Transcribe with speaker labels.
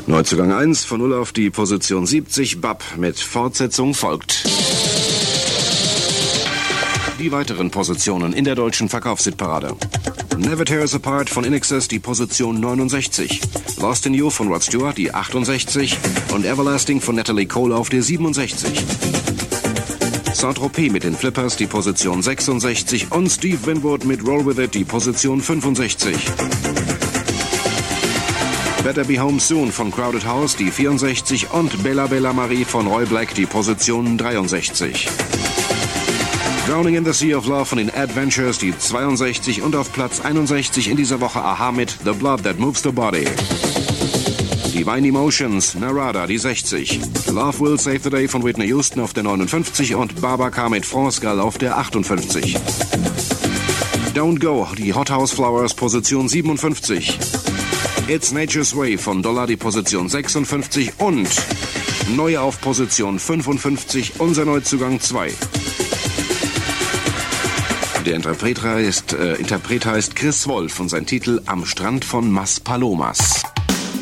Speaker 1: Neuzugang 1 von 0 auf die Position 70, Bab mit Fortsetzung folgt. Die weiteren Positionen in der deutschen Verkaufshitparade. Never Tear Us Apart von INXS, die Position 69. Lost in You von Rod Stewart, die 68. Und Everlasting von Natalie Cole auf der 67. Saint-Tropez mit den Flippers, die Position 66. Und Steve Winwood mit Roll With It, die Position 65. Better Be Home Soon von Crowded House, die 64. Und Bella Bella Marie von Roy Black, die Position 63. Drowning in the Sea of Love von den Adventures, die 62. Und auf Platz 61 in dieser Woche Aha mit The Blood That Moves the Body. Divine Emotions, Narada, die 60. Love Will Save the Day von Whitney Houston auf der 59 und Babacar mit France Gall auf der 58. Don't Go, die Hot House Flowers, Position 57. It's Nature's Way von Dollar, die Position 56 und neu auf Position 55, unser Neuzugang 2. Der Interpret heißt Chris Wolf und sein Titel Am Strand von Maspalomas.